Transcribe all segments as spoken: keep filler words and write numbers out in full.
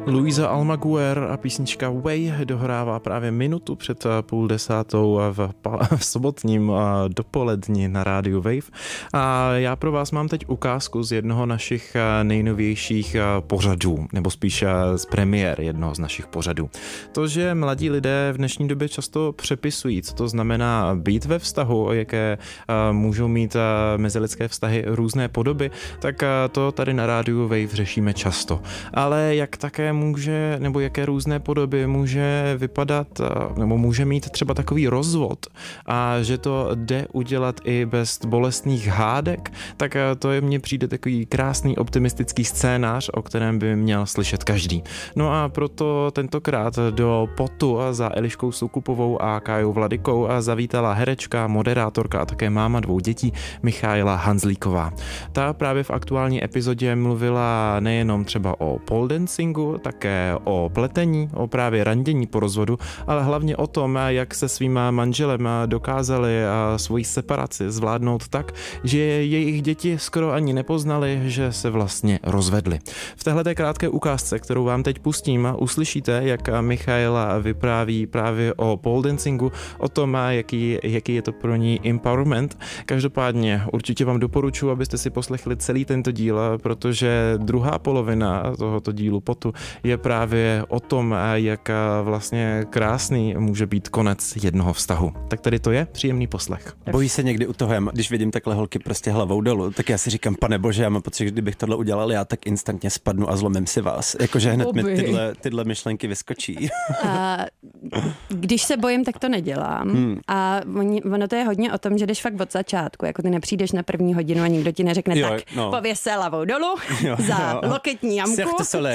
Luisa Almaguer a písnička Way dohrává právě minutu před půl desátou v, v sobotním dopoledni na rádiu Wave. A já pro vás mám teď ukázku z jednoho našich nejnovějších pořadů, nebo spíš z premiér jednoho z našich pořadů. To, že mladí lidé v dnešní době často přepisují, co to znamená být ve vztahu, jaké můžou mít mezilidské vztahy různé podoby, tak to tady na rádiu Wave řešíme často. Ale jak také může, nebo jaké různé podoby může vypadat, nebo může mít třeba takový rozvod a že to jde udělat i bez bolestných hádek, tak to je mně přijde takový krásný optimistický scénář, o kterém by měl slyšet každý. No a proto tentokrát do Potu za Eliškou Soukupovou a Kájou Vladykou zavítala herečka, moderátorka a také máma dvou dětí Michaela Hanzlíková. Ta právě v aktuální epizodě mluvila nejenom třeba o pole dancingu, také o pletení, o právě randění po rozvodu, ale hlavně o tom, jak se svým manželem dokázali svoji separaci zvládnout tak, že jejich děti skoro ani nepoznali, že se vlastně rozvedli. V téhleté krátké ukázce, kterou vám teď pustím, uslyšíte, jak Michaela vypráví právě o pole dancingu, o tom, jaký, jaký je to pro ní empowerment. Každopádně určitě vám doporučuji, abyste si poslechli celý tento díl, protože druhá polovina tohoto dílu Potu je právě o tom, jak vlastně krásný může být konec jednoho vztahu. Tak tady to je, příjemný poslech. Bojí se někdy u toho, když vidím takhle holky prostě hlavou dolů, tak já si říkám, pane bože, já mám pocit, že kdybych tohle udělal já, tak instantně spadnu a zlomím si vás. Jakože hned Oby. mi tyhle, tyhle myšlenky vyskočí. A když se bojím, tak to nedělám. Hmm. A ono to je hodně o tom, že jdeš fakt od začátku, jako ty nepřijdeš na první hodinu a nikdo ti neřekne, jo, tak no. pověs se hlavou dolů jo, za jo. loketní jamku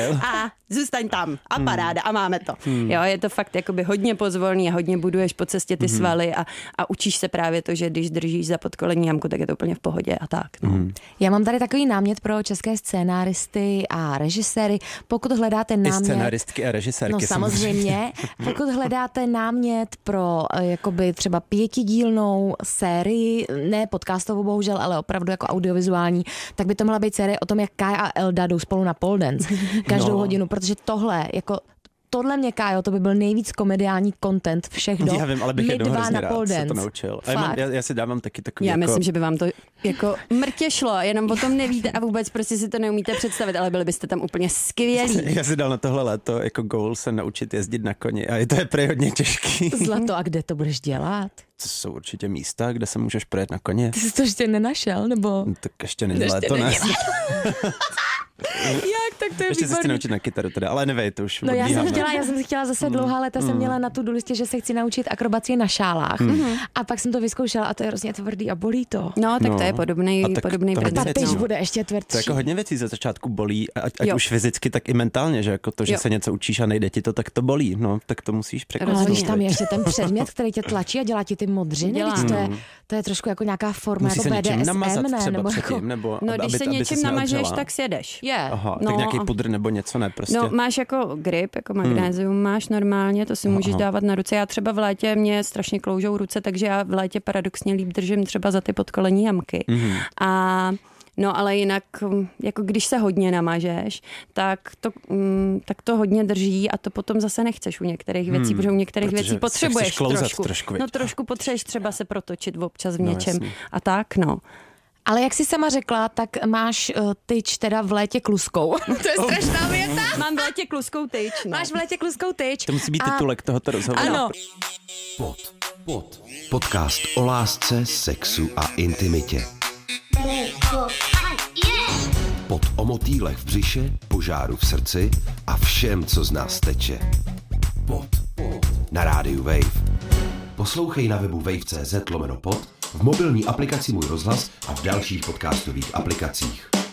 a zůstaň tam a paráda hmm. a máme to. Hmm. Jo, je to fakt jakoby hodně pozvolný a hodně buduješ po cestě ty hmm. svaly a, a učíš se právě to, že když držíš za podkolení jamku, tak je to úplně v pohodě a tak. No. Hmm. Já mám tady takový námět pro české scénáristy a režiséry. Pokud hledáte námět... I scénáristky a režisérky. No samozřejmě. Pokud hledáte námět pro jakoby třeba pětidílnou sérii, ne podcastovou bohužel, ale opravdu jako audiovizuální, tak by to mohla být série o tom, jak Kai a Elda jdou spolu na pole dance každou no. hodinu, protože tohle jako tohle mě, Kájo, to by byl nejvíc komediální content všech dob. Já vím, ale bych jednou hrozně rád se to naučil. A já, mám, já, já si dávám taky takový Já jako... myslím, že by vám to jako mrtě šlo, jenom o tom nevíte a vůbec prostě si to neumíte představit, ale byli byste tam úplně skvělí. Já si dal na tohle léto jako goal se naučit jezdit na koni a to je prej hodně těžký. Zlato, a kde to budeš dělat? To jsou určitě místa, kde se můžeš projet na koně. Ty jsi to ještě nenašel, nebo? No, tak ještě není léto, ne? Jak, tak to je ještě výborný. se chci naučit na kytaru teda, ale nevej, to už No já odbíháme. jsem chtěla, já jsem chtěla zase dlouhá léta, mm. jsem měla na tu listě, že se chci naučit akrobacie na šálách. Mm. A pak jsem to vyzkoušela a to je hrozně tvrdý a bolí to. No, tak no. to je podobný podobný princip. A tyž bude ještě tvrdší. To jako hodně věcí za začátku bolí, ať, ať už fyzicky, tak i mentálně, že jako to, že jo. se něco učíš a nejde ti to, tak to bolí. No, tak to musíš překonat. Ale když tam je ještě ten předmět, který tě tlačí a dělá ti ty modřiny, to je, to je trošku jako nějaká forma jako B D S M, ne? Nebo předtím, nebo no, aby, když se aby něčím namažeš, tak sjedeš. Yeah. Aha, no, tak nějaký pudr nebo něco, ne prostě. No, máš jako grip, jako magnézium hmm. máš normálně, to si můžeš Aha. dávat na ruce. Já třeba v létě mě strašně kloužou ruce, takže já v létě paradoxně líp držím třeba za ty podkolení jamky. Hmm. A no, ale jinak, jako když se hodně namažeš, tak to, mm, tak to hodně drží a to potom zase nechceš u některých věcí, hmm, protože u některých protože věcí potřebuješ trošku. trošku no trošku potřebuješ třeba se protočit občas v něčem no, a tak, no. Ale jak jsi sama řekla, tak máš uh, tyč teda v létě kluskou. To je strašná věta. Mám v létě kluskou tyč. No. Máš v létě kluskou tyč. To musí být a... titulek tohoto rozhovoru. Ano. Pod, pod. Podcast o lásce, sexu a intimitě. Pod o motýlech v břiše, požáru v srdci a všem, co z nás teče. Pod. Na rádiu Wave. Poslouchej na webu wave tečka cz lomeno pod, v mobilní aplikaci Můj rozhlas a v dalších podcastových aplikacích.